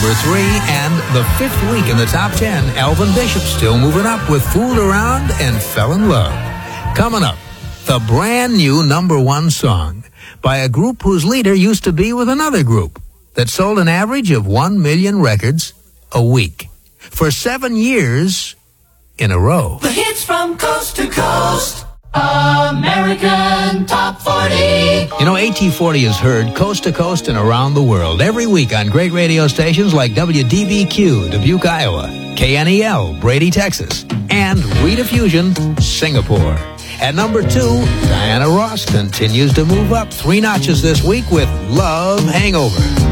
number 3, and the 5th week in the top 10, Elvin Bishop still moving up with Fooled Around and Fell in Love. Coming up, the brand new number 1 song by a group whose leader used to be with another group that sold an average of 1 million records a week for 7 years in a row. The hits from coast to coast. American Top 40. You know, AT40 is heard coast to coast and around the world every week on great radio stations like WDBQ, Dubuque, Iowa, KNEL, Brady, Texas, and Rediffusion, Singapore. At number 2, Diana Ross continues to move up 3 notches this week with Love Hangover.